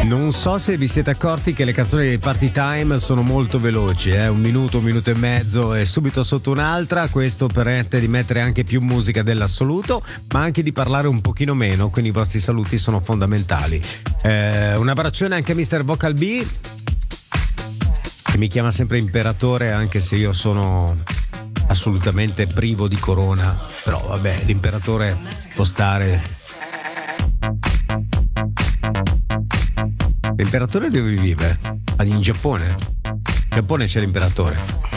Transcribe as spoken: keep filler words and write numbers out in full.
Non so se vi siete accorti che le canzoni dei Party Time sono molto veloci, eh? un minuto, un minuto e mezzo e subito sotto un'altra. Questo permette di mettere anche più musica dell'assoluto, ma anche di parlare un pochino meno, quindi i vostri saluti sono fondamentali. Eh, un abbraccione anche a mister Vocal B, che mi chiama sempre imperatore, anche se io sono assolutamente privo di corona, però vabbè, l'imperatore può stare. L'imperatore dove vive? Ah, in Giappone? In Giappone c'è l'imperatore.